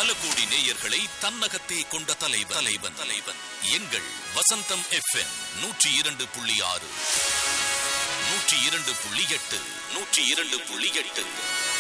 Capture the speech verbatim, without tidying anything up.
பல கோடி நேயர்களை தன்னகத்தே கொண்ட தலைவன் தலைவன் தலைவன் எங்கள் வசந்தம் எஃப்எம் நூற்றி இரண்டு புள்ளி ஆறு நூற்றி இரண்டு புள்ளி எட்டு நூற்றி இரண்டு புள்ளி எட்டு